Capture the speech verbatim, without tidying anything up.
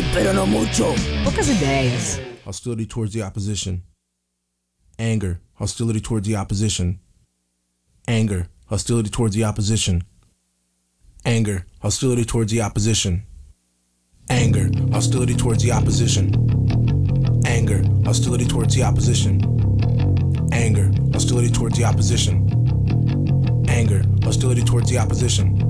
Sí, pero no mucho. Poucas ideias. Hostility towards the opposition. Anger. Hostility towards the opposition. Anger. Hostility towards the opposition. Anger. Hostility towards the opposition. Anger. Hostility towards the opposition. Anger. Hostility towards the opposition. Anger. Hostility towards the opposition. Anger. Hostility towards the opposition.